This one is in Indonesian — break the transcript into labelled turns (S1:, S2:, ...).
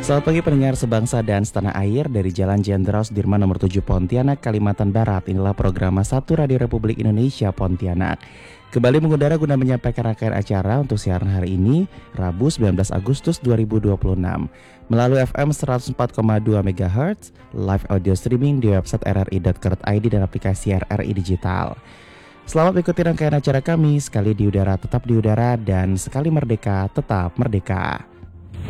S1: Selamat pagi pendengar sebangsa dan setanah air dari Jalan Jenderal Sudirman nomor 7 Pontianak, Kalimantan Barat. Inilah program Satu Radio Republik Indonesia Pontianak. Kembali mengudara guna menyampaikan rangkaian acara untuk siaran hari ini, Rabu 19 Agustus 2026. Melalui FM 104,2 MHz, live audio streaming di website rri.co.id dan aplikasi RRI Digital. Selamat mengikuti rangkaian acara kami, sekali di udara tetap di udara dan sekali merdeka tetap merdeka.